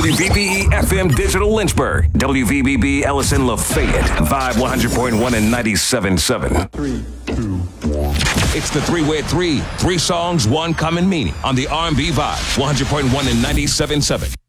WVBE FM Digital Lynchburg, WVBB Ellison Lafayette, Vibe 100.1 and 97.7. 3, 2, 1. It's the three-way three songs, one common meaning on the R&B Vibe 100.1 and 97.7.